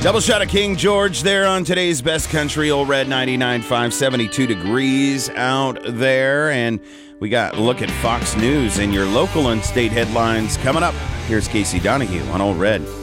Double shot of King George there on today's Best Country, Old Red 99.5, 72 degrees out there. And we got a look at Fox News and your local and state headlines coming up. Here's Casey Donahue on Old Red.